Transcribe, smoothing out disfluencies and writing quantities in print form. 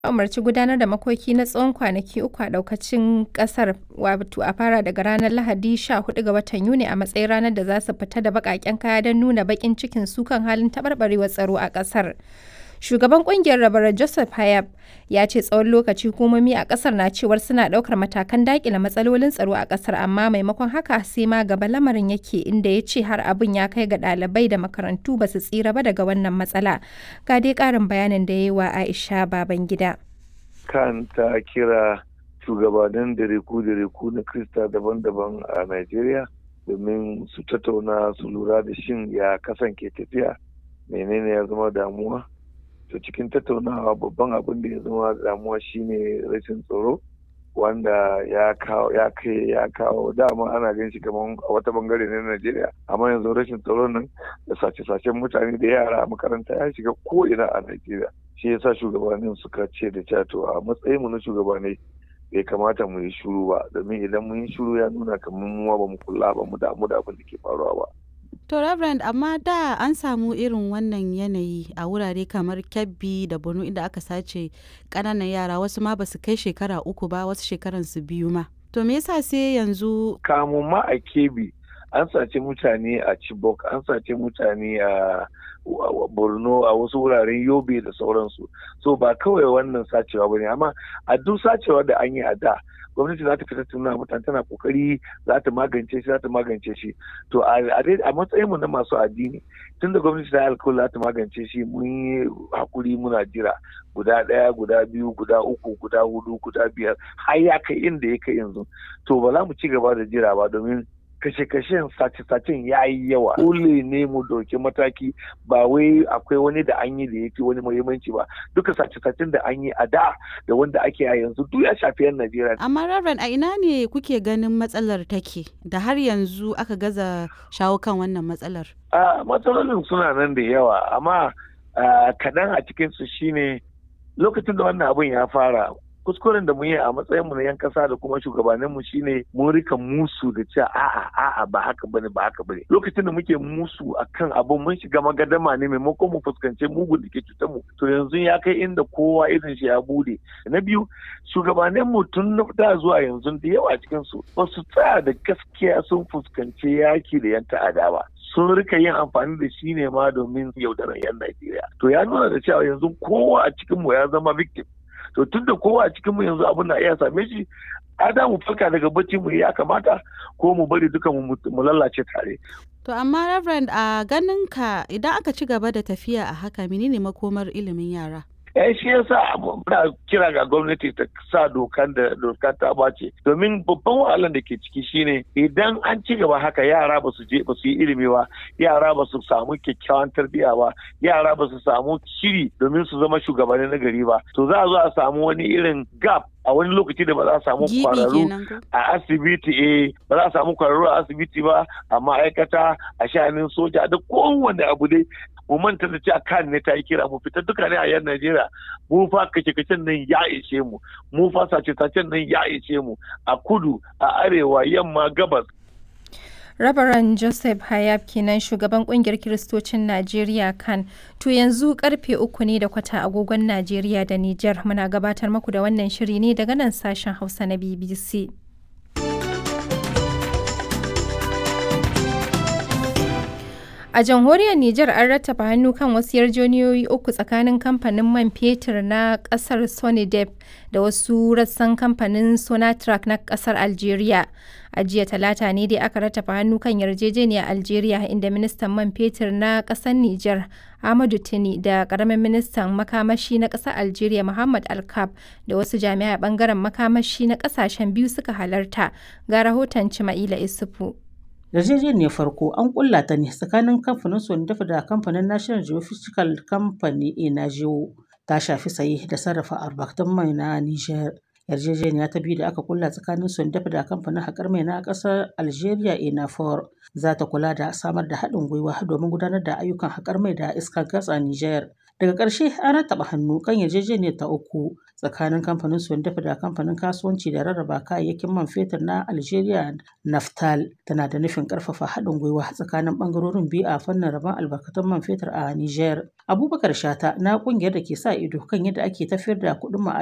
umarci gudanar da makoki na tsawon kwanaki 3 a ɗaukacin ƙasar, wato a fara daga ranar Lahadi 14 ga watan Yuni a matsayin ranar da za su fita da baƙaƙen kaya don nuna baƙin cikin su kan halin taɓarɓarewar tsaro a ƙasar. Shugaban ƙungiyar Rabaran Joseph Hayab ya ce tsawon lokaci hukumomi a ƙasar na cewar suna ɗaukar matakan daƙile matsalolin tsaro a ƙasar, amma maimakon haka sai ma gaba lamarin yake, inda ya ce har abin ya kai ga ɗalibai da makarantu ba su tsira ba daga wannan matsala. Ga dai ƙarin bayanin da ya yi wa Aisha Babangida. Kan ta kira shugabannin diriku na Krista daban-daban a Najeriya domin su tattauna su lura da shin ya kasance tafiya, menene ya zama damuwa. To cikin tattaunawa babban abin da ya zama damuwa shine rashin tsaro, wanda ya kawo dama ana gan shi kamar a wata bangare na Najeriya, amma yanzu rashin tsaro nan da sace-sacen mutane da yara a makaranta ya shiga ko ina a Najeriya. Shi yasa shugabannin suka ce da cato a matsayinmu na shugabanni bai kamata mu yi shuru ba, domin idan mun yi shuru ya nuna kamar mu ba mu kula ba mu damu da abin da ke faruwa ba. To Reverend, amma da an samu irin wannan yanayi a wurare kamar Kebbi da Borno inda aka sace ƙananan yara, wasu ma ba su kai shekara 3 ba, wasu shekaran su 2 ma. To me yasa sai yanzu? Kamun ma a Kebbi an sace mutane a Chibok, an sace mutane a Borno, a wasu wuraren Yobe da sauransu. So ba kawai wannan sacewa bane, amma a duk sacewa da an yi a da gwamnati za ta fita tuna mutane, tana kokari za ta magance shi. To a matsayin mu na masu addini, tunda gwamnati ta yi alkawari za ta magance shi, mun yi hakuri muna jira guda 1, guda 2, guda 3, guda 4, guda 5 har ya kai inda ya kai yanzu. To ba za mu ci gaba da jira ba, domin kashe-kashen sace-sacen ya yi yawa. Dole ne mu dauki mataki, ba wai akwai wani da an yi da ya fi wani muhimmanci ba. Duka sace-sacen da an yi a da wanda ake a yanzu duk ya shafi 'yan Najeriya. Amma Reverend, a ina ne kuke ganin matsalar take da har yanzu aka gaza shawo kan wannan matsalar? Matsalolin suna nan da yawa, amma kaɗan a cikinsu shine lokacin da wannan abun ya fara. Kuskuren da mu yi a matsayin mu na 'yan kasa da kuma shugabannin mu shine mun rika musu da cewa a'a ba haka bane. Lokacin da muke musu akan abun mun shiga magadama ne maimakon mu fuskance mugun da ke cutar mu. To yanzu ya kai inda kowa irin shi ya bude. Na biyu, shugabannin mu tun da zuwa yanzu da yawa cikin su ba su tsaya da gaskiya sun fuskanci yaki da 'yan ta'ada ba. Sun rika yin amfani da shi ne ma domin yaudarar 'yan Najeriya. To ya nuna da cewa yanzu kowa a cikin mu ya zama victim. To tun da kowa a cikin mu yanzu abin na iya same shi, ada mu farka daga bacci mu ya kamata ko mu bari duka mu lalace tare. To amma Reverend, a ganin ka idan aka ci gaba da tafiya a haka, menene makomar ilimin yara? Shi yasa muna kira ga gwamnati ta sa dokan ta bace, domin babban wahalar da ke ciki shine idan an ci gaba haka yara ba su yi ilimi ba, yara ba su samu kyakkyawan tarbiyya ba, yara ba su samu shiri domin su zama shugabanni na gari ba, to za a zo a samu wani irin gap a wani lokaci da ba za a samu kwararru a asibiti ba za a samu kwararru a asibiti ba, a ma'aikata, a sha'anin soja da kowane abu dai. Mu manta da cewa kan ne ta yi kira mu fita duka ne a yan Najeriya, mu fa kace-kacen nan ya ishe mu fa sace-sacen nan ya ishe mu a kudu, a arewa, yamma, gabas. Rabaran Joseph Hayab kenan, shugaban kungiyar Kiristocin Najeriya kan. To yanzu karfe 3:15 agogon Najeriya da Nijar, muna gabatar muku da wannan shiri ne daga nan sashen Hausa na BBC. A jamhuriyar Nijar an rattaba hannu kan wasu yarjejeniyoyi 3 tsakanin kamfanin man fetur na kasar Sonidep da wasu rassan kamfanin Sonatrach na kasar Algeria. A jiya Talata ne dai aka rattaba hannu kan yarjejeniyar Algeria, inda ministan man fetur na kasar Nijar Ahmadou Tini da karamin ministan makamashi na kasar Algeria Muhammad Alkab da wasu jami'ai bangaren makamashi na kasashen biyu suka halarta. Ga rahoton Cima'ila Isufu. Yarjejeniyar farko an kulla ta ne tsakanin kamfanin Sonidep da kamfanin National Geophysical Company (ENAGEO), ta shafi saye da sarrafa albarkatun mai na Niger. Yarjejeniya ta biyu da aka kulla tsakanin Sonidep da kamfanin haƙar mai na ƙasar Algeria ENAFOR za ta kula da samar da haɗin gwiwa domin gudanar da ayyukan haƙar mai da iskar gas a Niger Daga ƙarshe an rattaba hannu kan yarjejeniyar ta uku tsakanin kamfanin Sondaf da kamfanin kasuwanci da rarraba kayayyakin man fetur na Algeria Naftal, tana da nufin ƙarfafa haɗin gwiwa tsakanin ɓangarorin biyu a fannin rabon albarkatun man fetur a Niger. Abubakar Shata na ƙungiyar da ke sa ido kan yadda ake tafiyar da kuɗin